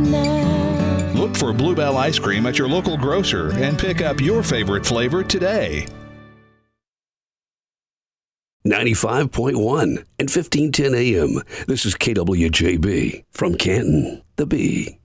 now. Look for Bluebell ice cream at your local grocer and pick up your favorite flavor today. 95.1 and 1510 AM. This is KWJB from Canton, the Bee.